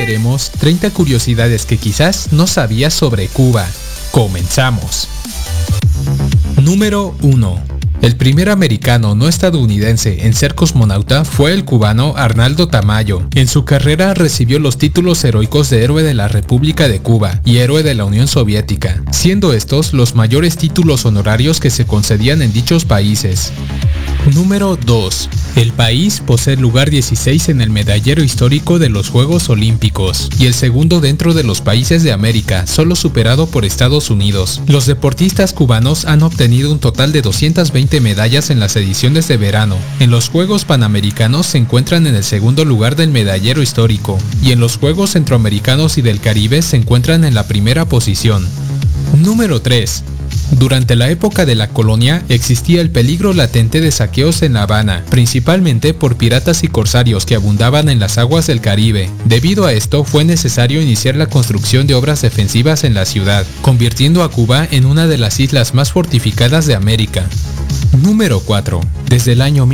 veremos 30 curiosidades que quizás no sabías sobre Cuba. Comenzamos. Número 1. El primer americano no estadounidense en ser cosmonauta fue el cubano Arnaldo Tamayo. En su carrera recibió los títulos heroicos de Héroe de la República de Cuba y Héroe de la Unión Soviética, siendo estos los mayores títulos honorarios que se concedían en dichos países. Número 2. El país posee el lugar 16 en el medallero histórico de los Juegos Olímpicos y el segundo dentro de los países de América, solo superado por Estados Unidos. Los deportistas cubanos han obtenido un total de 220 medallas en las ediciones de verano. En los Juegos Panamericanos se encuentran en el segundo lugar del medallero histórico y en los Juegos Centroamericanos y del Caribe se encuentran en la primera posición. Número 3. Durante la época de la colonia existía el peligro latente de saqueos en La Habana, principalmente por piratas y corsarios que abundaban en las aguas del Caribe. Debido a esto fue necesario iniciar la construcción de obras defensivas en la ciudad, convirtiendo a Cuba en una de las islas más fortificadas de América. Número 4. Desde el año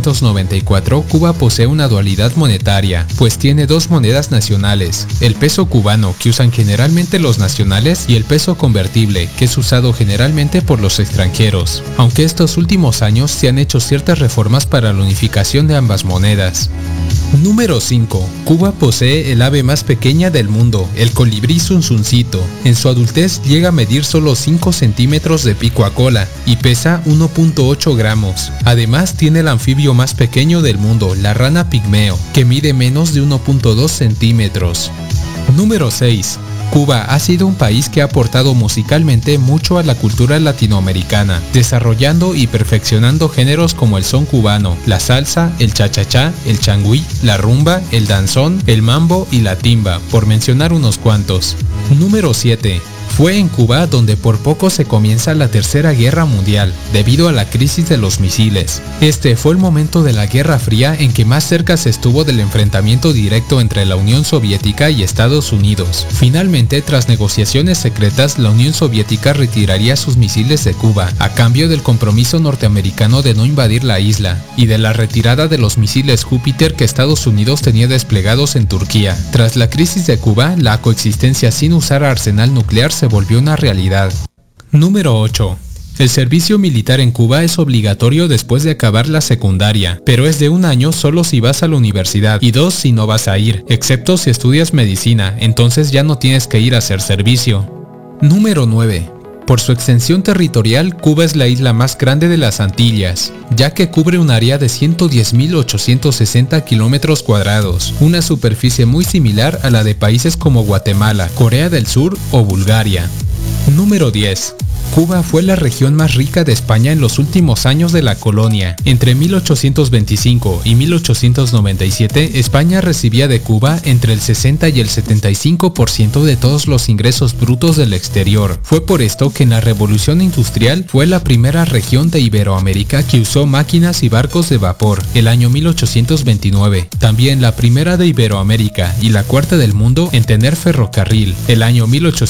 1994, Cuba posee una dualidad monetaria, pues tiene dos monedas nacionales, el peso cubano, que usan generalmente los nacionales, y el peso convertible, que es usado generalmente por los extranjeros, aunque estos últimos años se han hecho ciertas reformas para la unificación de ambas monedas. Número 5. Cuba posee el ave más pequeña del mundo, el colibrí zunzuncito. En su adultez llega a medir solo 5 centímetros de pico a cola y pesa 1.8 gramos. Además tiene el anfibio más pequeño del mundo, la rana pigmeo, que mide menos de 1.2 centímetros. Número 6. Cuba ha sido un país que ha aportado musicalmente mucho a la cultura latinoamericana, desarrollando y perfeccionando géneros como el son cubano, la salsa, el cha-cha-cha, el changüí, la rumba, el danzón, el mambo y la timba, por mencionar unos cuantos. Número 7. Fue en Cuba donde por poco se comienza la Tercera Guerra Mundial, debido a la crisis de los misiles. Este fue el momento de la Guerra Fría en que más cerca se estuvo del enfrentamiento directo entre la Unión Soviética y Estados Unidos. Finalmente, tras negociaciones secretas, la Unión Soviética retiraría sus misiles de Cuba, a cambio del compromiso norteamericano de no invadir la isla, y de la retirada de los misiles Júpiter que Estados Unidos tenía desplegados en Turquía. Tras la crisis de Cuba, la coexistencia sin usar arsenal nuclear se volvió una realidad. Número 8. El servicio militar en Cuba es obligatorio después de acabar la secundaria, pero es de 1 año solo si vas a la universidad y 2 si no vas a ir, excepto si estudias medicina, entonces ya no tienes que ir a hacer servicio. Número 9. Por su extensión territorial, Cuba es la isla más grande de las Antillas, ya que cubre un área de 110.860 kilómetros cuadrados, una superficie muy similar a la de países como Guatemala, Corea del Sur o Bulgaria. Número 10. Cuba fue la región más rica de España en los últimos años de la colonia. Entre 1825 y 1897, España recibía de Cuba entre el 60 y el 75% de todos los ingresos brutos del exterior. Fue por esto que en la Revolución Industrial fue la primera región de Iberoamérica que usó máquinas y barcos de vapor, el año 1829. También la primera de Iberoamérica y la cuarta del mundo en tener ferrocarril, el año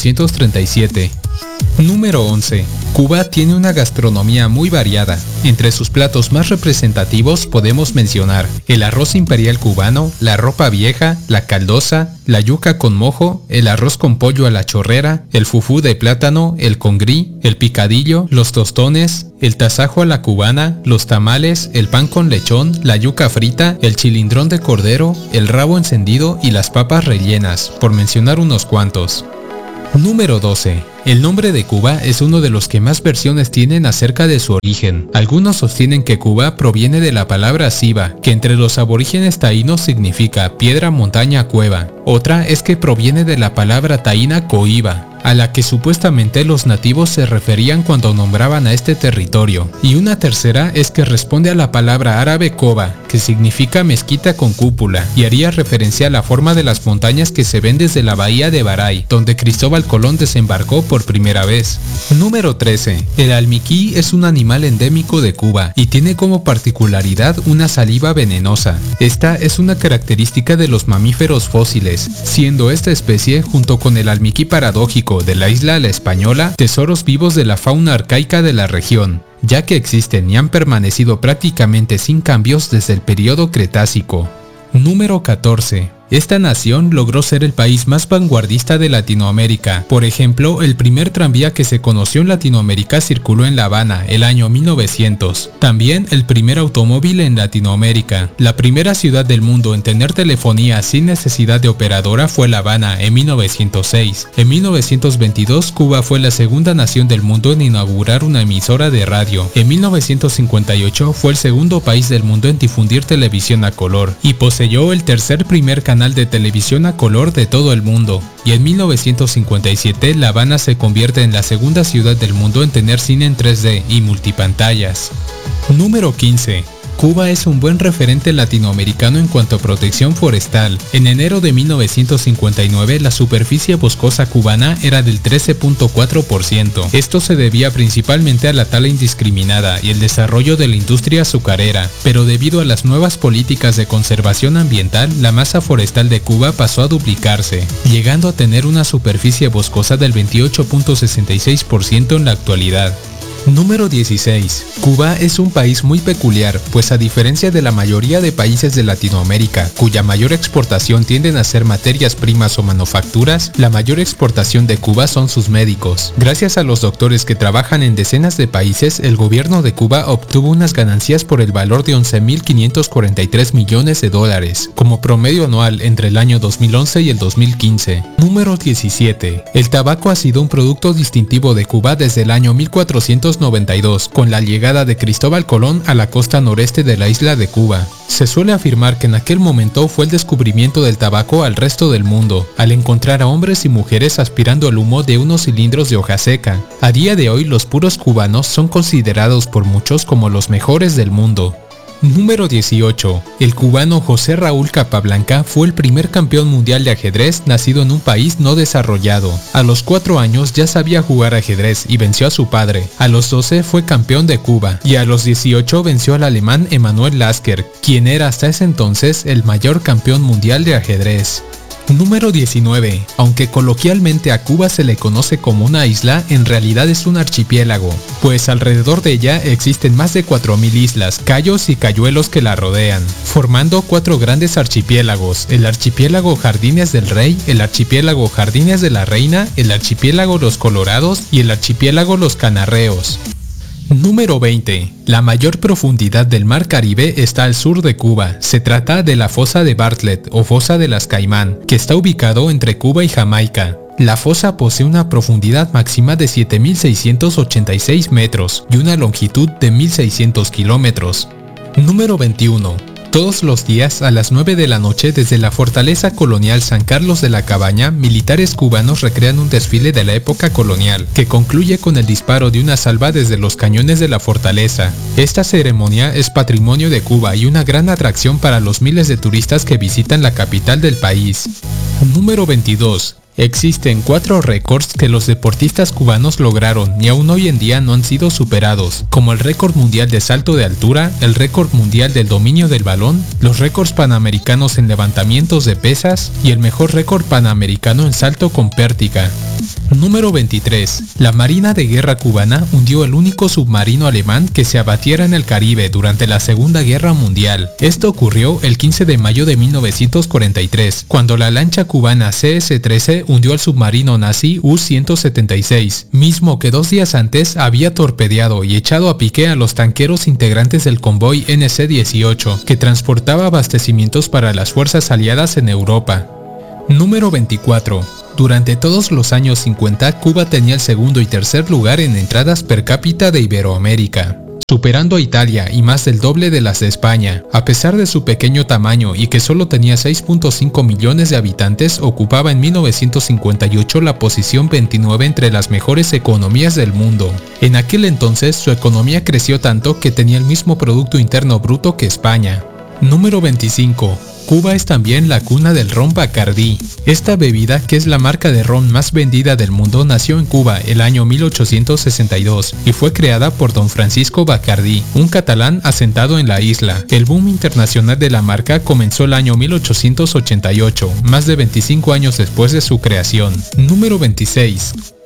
1837. Número 11. Cuba tiene una gastronomía muy variada. Entre sus platos más representativos podemos mencionar el arroz imperial cubano, la ropa vieja, la caldosa, la yuca con mojo, el arroz con pollo a la chorrera, el fufú de plátano, el congrí, el picadillo, los tostones, el tasajo a la cubana, los tamales, el pan con lechón, la yuca frita, el chilindrón de cordero, el rabo encendido y las papas rellenas, por mencionar unos cuantos. Número 12. El nombre de Cuba es uno de los que más versiones tienen acerca de su origen. Algunos sostienen que Cuba proviene de la palabra Ciba, que entre los aborígenes taínos significa piedra, montaña, cueva. Otra es que proviene de la palabra taína coiba, a la que supuestamente los nativos se referían cuando nombraban a este territorio. Y una tercera es que responde a la palabra árabe coba, que significa mezquita con cúpula, y haría referencia a la forma de las montañas que se ven desde la bahía de Baray, donde Cristóbal Colón desembarcó por primera vez. Número 13. El almiquí es un animal endémico de Cuba y tiene como particularidad una saliva venenosa. Esta es una característica de los mamíferos fósiles, siendo esta especie, junto con el almiquí paradójico de la isla La Española, tesoros vivos de la fauna arcaica de la región, ya que existen y han permanecido prácticamente sin cambios desde el periodo Cretácico. Número 14. Esta nación logró ser el país más vanguardista de Latinoamérica. Por ejemplo, el primer tranvía que se conoció en Latinoamérica circuló en La Habana el año 1900. También el primer automóvil en Latinoamérica. La primera ciudad del mundo en tener telefonía sin necesidad de operadora fue La Habana en 1906. En 1922, Cuba fue la segunda nación del mundo en inaugurar una emisora de radio. En 1958 fue el segundo país del mundo en difundir televisión a color y poseyó el primer canal de televisión a color de todo el mundo. Y en 1957 La Habana se convierte en la segunda ciudad del mundo en tener cine en 3D y multipantallas. Número 15. Cuba es un buen referente latinoamericano en cuanto a protección forestal. En enero de 1959, la superficie boscosa cubana era del 13.4%. Esto se debía principalmente a la tala indiscriminada y el desarrollo de la industria azucarera, pero debido a las nuevas políticas de conservación ambiental, la masa forestal de Cuba pasó a duplicarse, llegando a tener una superficie boscosa del 28.66% en la actualidad. Número 16. Cuba es un país muy peculiar, pues a diferencia de la mayoría de países de Latinoamérica, cuya mayor exportación tienden a ser materias primas o manufacturas, la mayor exportación de Cuba son sus médicos. Gracias a los doctores que trabajan en decenas de países, el gobierno de Cuba obtuvo unas ganancias por el valor de 11.543 millones de dólares, como promedio anual entre el año 2011 y el 2015. Número 17. El tabaco ha sido un producto distintivo de Cuba desde el año 1492, con la llegada de Cristóbal Colón a la costa noreste de la isla de Cuba. Se suele afirmar que en aquel momento fue el descubrimiento del tabaco al resto del mundo, al encontrar a hombres y mujeres aspirando el humo de unos cilindros de hoja seca. A día de hoy, los puros cubanos son considerados por muchos como los mejores del mundo. Número 18. El cubano José Raúl Capablanca fue el primer campeón mundial de ajedrez nacido en un país no desarrollado. A los 4 años ya sabía jugar ajedrez y venció a su padre. A los 12 fue campeón de Cuba y a los 18 venció al alemán Emanuel Lasker, quien era hasta ese entonces el mayor campeón mundial de ajedrez. Número 19. Aunque coloquialmente a Cuba se le conoce como una isla, en realidad es un archipiélago, pues alrededor de ella existen más de 4.000 islas, cayos y cayuelos que la rodean, formando 4 grandes archipiélagos: el archipiélago Jardines del Rey, el archipiélago Jardines de la Reina, el archipiélago Los Colorados y el archipiélago Los Canarreos. Número 20. La mayor profundidad del Mar Caribe está al sur de Cuba. Se trata de la fosa de Bartlett o fosa de las Caimán, que está ubicado entre Cuba y Jamaica. La fosa posee una profundidad máxima de 7.686 metros y una longitud de 1.600 kilómetros. Número 21. Todos los días a las 9 de la noche desde la fortaleza colonial San Carlos de la Cabaña, militares cubanos recrean un desfile de la época colonial, que concluye con el disparo de una salva desde los cañones de la fortaleza. Esta ceremonia es patrimonio de Cuba y una gran atracción para los miles de turistas que visitan la capital del país. Número 22. Existen 4 récords que los deportistas cubanos lograron y aún hoy en día no han sido superados, como el récord mundial de salto de altura, el récord mundial del dominio del balón, los récords panamericanos en levantamientos de pesas y el mejor récord panamericano en salto con pértiga. Número 23. La Marina de Guerra cubana hundió el único submarino alemán que se abatiera en el Caribe durante la Segunda Guerra Mundial. Esto ocurrió el 15 de mayo de 1943, cuando la lancha cubana CS-13 hundió al submarino nazi U-176, mismo que 2 días antes había torpedeado y echado a pique a los tanqueros integrantes del convoy NC-18, que transportaba abastecimientos para las fuerzas aliadas en Europa. Número 24. Durante todos los años 50, Cuba tenía el segundo y tercer lugar en entradas per cápita de Iberoamérica, superando a Italia y más del doble de las de España. A pesar de su pequeño tamaño y que solo tenía 6.5 millones de habitantes, ocupaba en 1958 la posición 29 entre las mejores economías del mundo. En aquel entonces, su economía creció tanto que tenía el mismo Producto Interno Bruto que España. Número 25. Cuba es también la cuna del ron Bacardí. Esta bebida, que es la marca de ron más vendida del mundo, nació en Cuba el año 1862 y fue creada por don Francisco Bacardí, un catalán asentado en la isla. El boom internacional de la marca comenzó el año 1888, más de 25 años después de su creación. Número 26.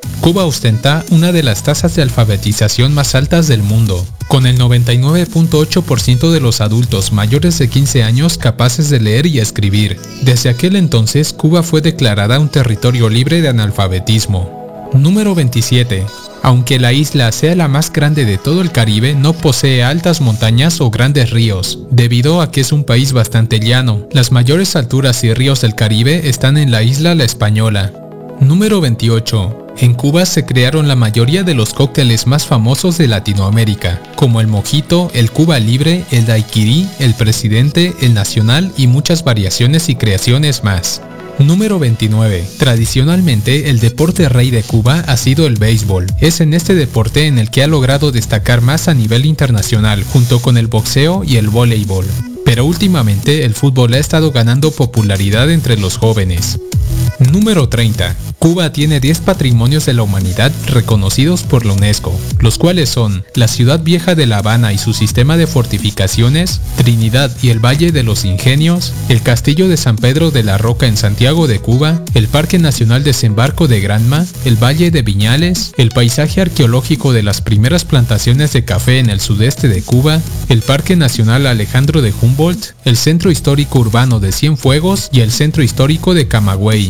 Cuba ostenta una de las tasas de alfabetización más altas del mundo, con el 99.8% de los adultos mayores de 15 años capaces de leer y escribir. Desde aquel entonces, Cuba fue declarada un territorio libre de analfabetismo. Número 27. Aunque la isla sea la más grande de todo el Caribe, no posee altas montañas o grandes ríos, debido a que es un país bastante llano. Las mayores alturas y ríos del Caribe están en la isla La Española. Número 28. En Cuba se crearon la mayoría de los cócteles más famosos de Latinoamérica, como el mojito, el Cuba Libre, el daiquiri, el presidente, el nacional y muchas variaciones y creaciones más. Número 29. Tradicionalmente, el deporte rey de Cuba ha sido el béisbol. Es en este deporte en el que ha logrado destacar más a nivel internacional, junto con el boxeo y el voleibol. Pero últimamente, el fútbol ha estado ganando popularidad entre los jóvenes. Número 30. Cuba tiene 10 patrimonios de la humanidad reconocidos por la UNESCO, los cuales son la Ciudad Vieja de La Habana y su sistema de fortificaciones, Trinidad y el Valle de los Ingenios, el Castillo de San Pedro de la Roca en Santiago de Cuba, el Parque Nacional Desembarco de Granma, el Valle de Viñales, el paisaje arqueológico de las primeras plantaciones de café en el sudeste de Cuba, el Parque Nacional Alejandro de Humboldt, el Centro Histórico Urbano de Cienfuegos y el Centro Histórico de Camagüey.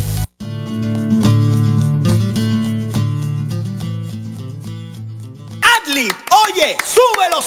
Oye, súbelo.